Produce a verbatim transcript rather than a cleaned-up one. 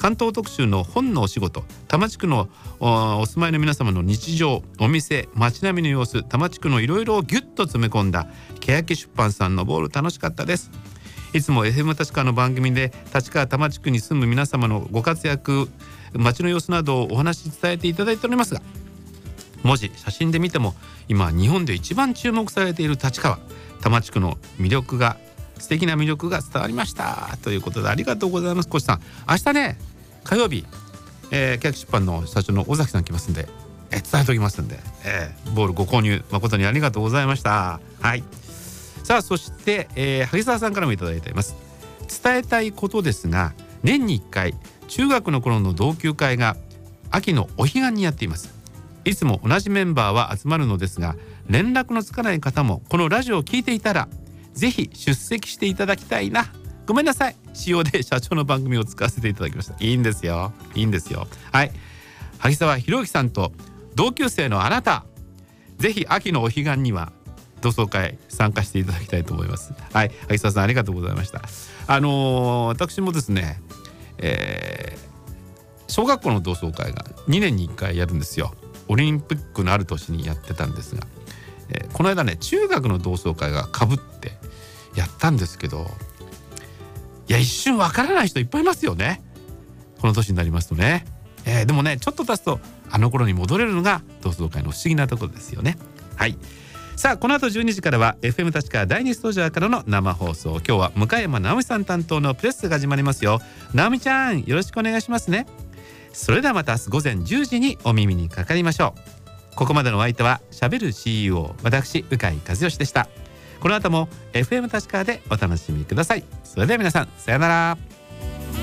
関東特集の本のお仕事、多摩地区の お, お住まいの皆様の日常、お店、街並みの様子、多摩地区のいろいろをギュッと詰め込んだ欅出版さんのボール、楽しかったです。いつも エフエム 立川の番組で立川多摩地区に住む皆様のご活躍、街の様子などをお話し伝えていただいておりますが、文字、写真で見ても今日本で一番注目されている立川多摩地区の魅力が、素敵な魅力が伝わりましたということで、ありがとうございます。コシさん、明日ね火曜日、えー、欅出版の社長の尾崎さん来ますんで、えー、伝えておきますんで、えー、ボールご購入誠にありがとうございました。はい、さあそして、えー、萩沢さんからもいただいています。伝えたいことですが、年にいっかい中学の頃の同級会が秋のお彼岸にやっています。いつも同じメンバーは集まるのですが、連絡のつかない方もこのラジオを聞いていたらぜひ出席していただきたいな。ごめんなさい、使用で社長の番組を使わせていただきました。いいんですよ、いいんですよ。はい、萩沢博之さんと同級生のあなた、ぜひ秋のお彼岸には同窓会参加していただきたいと思います。はい、萩沢さんありがとうございました。あのー、私もですね、えー、小学校の同窓会がにねんにいっかいやるんですよ。オリンピックのある年にやってたんですが、えー、この間ね中学の同窓会がかぶってやったんですけど、いや一瞬わからない人いっぱいいますよね、この年になりますとね。えー、でもねちょっと経つとあの頃に戻れるのが同窓会の不思議なところですよね。はい、さあこの後じゅうにじからは エフエム 立川だいにスタジオからの生放送。今日は向山直美さん担当のプレスが始まりますよ。直美ちゃんよろしくお願いしますね。それではまた明日ごぜんじゅうじにお耳にかかりましょう。ここまでのお相手はしゃべる シーイーオー 私鵜飼和義でした。この後も エフエム 立川でお楽しみください。それでは皆さんさよなら。